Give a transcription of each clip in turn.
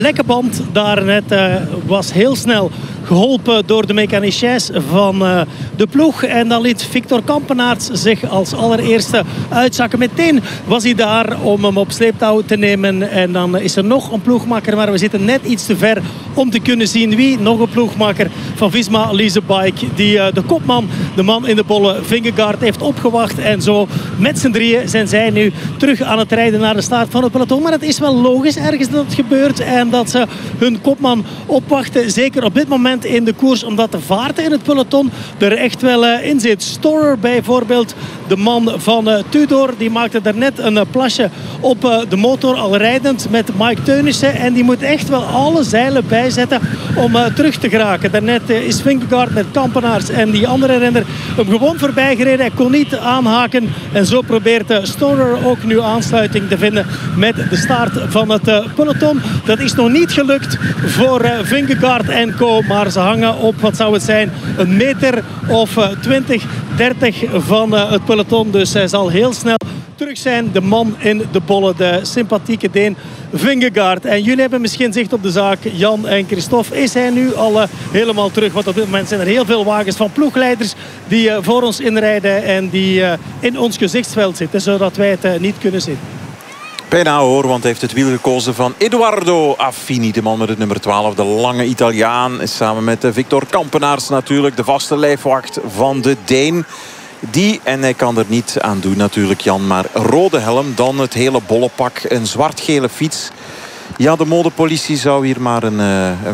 Lekke band daarnet was heel snel geholpen door de mechaniciens van de ploeg. En dan liet Victor Kampenaerts zich als allereerste uitzakken. Meteen was hij daar om hem op sleeptouw te nemen. En dan is er nog een ploegmakker, maar we zitten net iets te ver om te kunnen zien wie. Nog een ploegmakker van Visma Lease Bike, die de kopman, de man in de bollen, Vingegaard, heeft opgewacht. En zo met z'n drieën zijn zij nu terug aan het rijden naar de start van het peloton. Maar het is wel logisch ergens dat het gebeurt en dat ze hun kopman opwachten. Zeker op dit moment in de koers, omdat de vaart in het peloton er echt wel in zit. Storer bijvoorbeeld, de man van Tudor, die maakte daarnet een plasje op de motor al rijdend met Mike Teunissen. En die moet echt wel alle zeilen bijzetten om terug te geraken. Daarnet is Vingegaard met Kampenaerts en die andere renner hem gewoon voorbij gereden. Hij kon niet aanhaken en zo probeert Storer ook nu aansluiting te vinden met de start van het peloton. Dat is nog niet gelukt voor Vingegaard en co, maar ze hangen op, wat zou het zijn, een meter of 20, 30 van het peloton. Dus hij zal heel snel terug zijn, de man in de bollen, de sympathieke Deen Vingegaard. En jullie hebben misschien zicht op de zaak, Jan en Christophe. Is hij nu al helemaal terug? Want op dit moment zijn er heel veel wagens van ploegleiders die voor ons inrijden en die in ons gezichtsveld zitten, zodat wij het niet kunnen zien. Bijna hoor, want hij heeft het wiel gekozen van Edoardo Affini. De man met het nummer 12, de lange Italiaan. Is samen met Victor Kampenaerts natuurlijk de vaste lijfwacht van de Deen. Die, en hij kan er niet aan doen natuurlijk Jan, maar rode helm, dan het hele bollepak, een zwart-gele fiets. Ja, de modepolitie zou hier maar een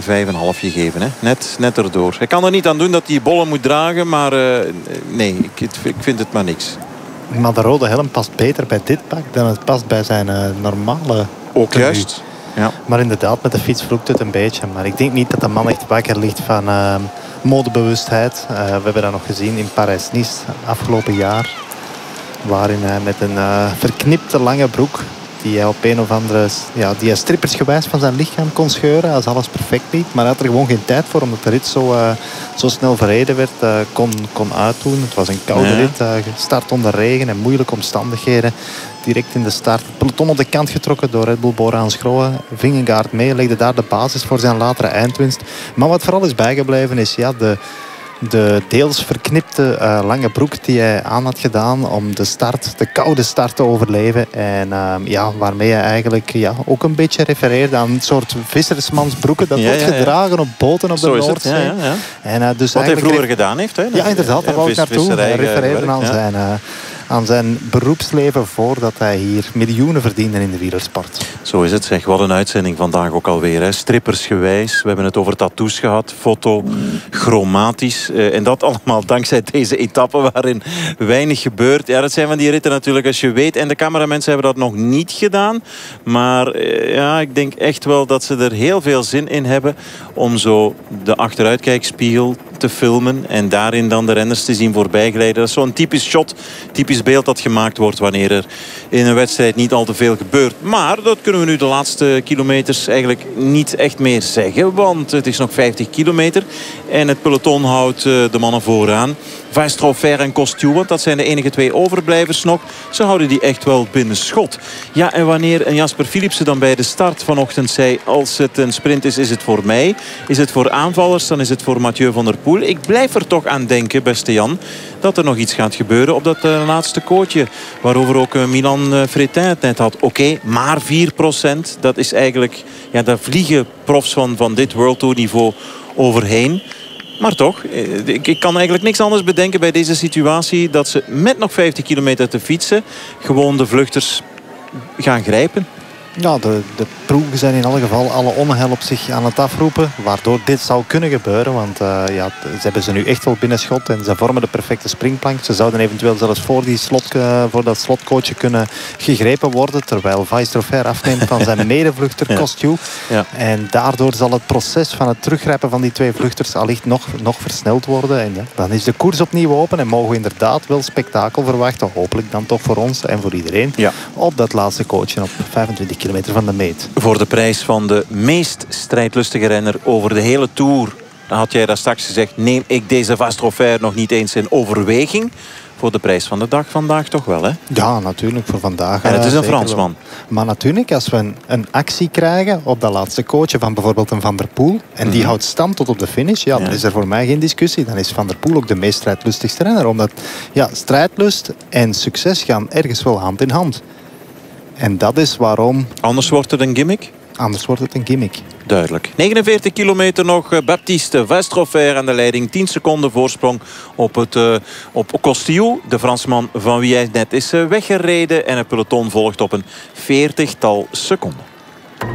5,5 geven. Hè? Net erdoor. Hij kan er niet aan doen dat hij bollen moet dragen, maar nee, ik vind het maar niks. Maar de rode helm past beter bij dit pak dan het past bij zijn normale ook tenue. Juist. Ja. Maar inderdaad, met de fiets vloekt het een beetje. Maar ik denk niet dat de man echt wakker ligt van modebewustheid. We hebben dat nog gezien in Parijs-Nice afgelopen jaar. Waarin hij met een verknipte lange broek, die hij op een of andere, die hij strippersgewijs van zijn lichaam kon scheuren als alles perfect liep. Maar hij had er gewoon geen tijd voor, omdat de rit zo snel verreden werd, kon uitdoen. Het was een koude rit, gestart onder regen en moeilijke omstandigheden. Direct in de start het peloton op de kant getrokken door Red Bull Bora Schrooen. Vingegaard mee, legde daar de basis voor zijn latere eindwinst. Maar wat vooral is bijgebleven is de deels verknipte lange broek die hij aan had gedaan om de koude start te overleven. En waarmee hij eigenlijk ook een beetje refereerde aan een soort vissersmansbroeken dat wordt gedragen op boten op de Noordzee. Ja. En, dus wat hij vroeger gedaan heeft. Hè? Ja, inderdaad, daar wou ik naartoe. Hij refereerde aan zijn beroepsleven voordat hij hier miljoenen verdiende in de wielersport. Zo is het, zeg. Wat een uitzending vandaag ook alweer. Hè. Strippersgewijs. We hebben het over tattoos gehad. Foto, chromatisch. En dat allemaal dankzij deze etappe waarin weinig gebeurt. Ja, dat zijn van die ritten natuurlijk als je weet. En de cameramensen hebben dat nog niet gedaan. Maar ik denk echt wel dat ze er heel veel zin in hebben om zo de achteruitkijkspiegel te filmen en daarin dan de renners te zien voorbijglijden. Dat is zo'n typisch shot, typisch beeld dat gemaakt wordt wanneer er in een wedstrijd niet al te veel gebeurt. Maar dat kunnen we nu de laatste kilometers eigenlijk niet echt meer zeggen, want het is nog 50 kilometer en het peloton houdt de mannen vooraan. Weistrofer en Costiu, want dat zijn de enige twee overblijvers nog. Ze houden die echt wel binnen schot. Ja, en wanneer een Jasper Philipsen dan bij de start vanochtend zei, als het een sprint is, is het voor mij. Is het voor aanvallers, dan is het voor Mathieu van der Poel. Ik blijf er toch aan denken, beste Jan, dat er nog iets gaat gebeuren op dat laatste kootje. Waarover ook Milan Fretin het net had. Oké, maar 4%. Dat is eigenlijk, daar vliegen profs van dit World Tour niveau overheen. Maar toch, ik kan eigenlijk niks anders bedenken bij deze situatie, dat ze met nog 50 kilometer te fietsen gewoon de vluchters gaan grijpen. Ja, de ploegen zijn in alle geval alle onheil op zich aan het afroepen. Waardoor dit zou kunnen gebeuren. Want ze hebben ze nu echt wel binnen schot. En ze vormen de perfecte springplank. Ze zouden eventueel zelfs voor dat slotcoachje kunnen gegrepen worden. Terwijl Weistrofer afneemt van zijn medevluchter Costiu. Ja. En daardoor zal het proces van het teruggrijpen van die twee vluchters allicht nog versneld worden. En dan is de koers opnieuw open. En mogen we inderdaad wel spektakel verwachten. Hopelijk dan toch voor ons en voor iedereen. Ja. Op dat laatste coachje op 25 kilometer van de meet. Voor de prijs van de meest strijdlustige renner over de hele Tour. Dan had jij daar straks gezegd, neem ik deze Weistrofer nog niet eens in overweging. voor de prijs van de dag vandaag toch wel, hè? Ja, natuurlijk, voor vandaag. En het is een zeker Fransman. wel. Maar natuurlijk, als we een actie krijgen op dat laatste coachje van bijvoorbeeld een Van der Poel, en die houdt stand tot op de finish, ja, dan is er voor mij geen discussie. Dan is Van der Poel ook de meest strijdlustigste renner. Omdat strijdlust en succes gaan ergens wel hand in hand. En dat is waarom... Anders wordt het een gimmick? Anders wordt het een gimmick. Duidelijk. 49 kilometer nog. Baptiste Westrofer aan de leiding. 10 seconden voorsprong op Costillou. De Fransman van wie hij net is weggereden. En het peloton volgt op een 40-tal seconden.